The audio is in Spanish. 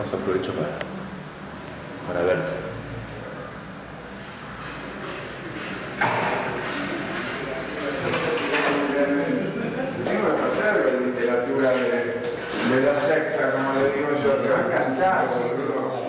además aprovecho para verte. Tengo que pasar la literatura de la secta, como le digo yo, te va a encantar, boludo.